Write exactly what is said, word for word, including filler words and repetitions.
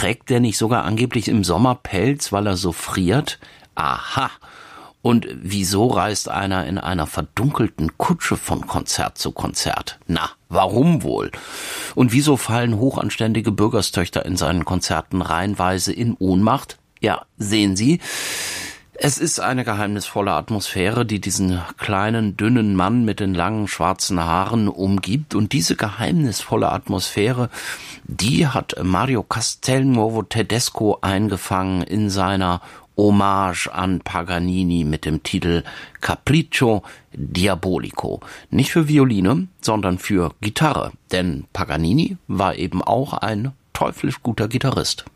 Trägt der nicht sogar angeblich im Sommer Pelz, weil er so friert? Aha. Und wieso reist einer in einer verdunkelten Kutsche von Konzert zu Konzert? Na, warum wohl? Und wieso fallen hochanständige Bürgerstöchter in seinen Konzerten reihenweise in Ohnmacht? Ja, sehen Sie, es ist eine geheimnisvolle Atmosphäre, die diesen kleinen, dünnen Mann mit den langen, schwarzen Haaren umgibt. Und diese geheimnisvolle Atmosphäre, die hat Mario Castelnuovo Tedesco eingefangen in seiner Hommage an Paganini mit dem Titel Capriccio Diabolico. Nicht für Violine, sondern für Gitarre. Denn Paganini war eben auch ein teuflisch guter Gitarrist.